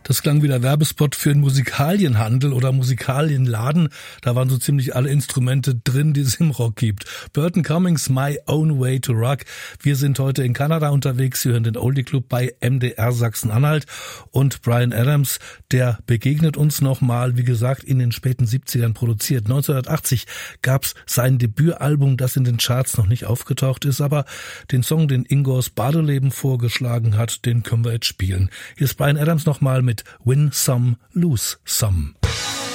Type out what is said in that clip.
Das klang wie der Werbespot für einen Musikalienhandel oder Musikalienladen. Da waren so ziemlich alle Instrumente drin, die es im Rock gibt. Burton Cummings, My Own Way to Rock. Wir sind heute in Kanada unterwegs. Wir hören den Oldie Club bei MDR Sachsen-Anhalt. Und Bryan Adams, der begegnet uns nochmal, wie gesagt, in den späten 70ern produziert. 1980 gab's sein Debütalbum, das in den Charts noch nicht aufgetaucht ist. Aber den Song, den Ingo aus Bardeleben vorgeschlagen hat, den können wir jetzt spielen. Hier ist Bryan Adams nochmal mit Win Some, Lose Some.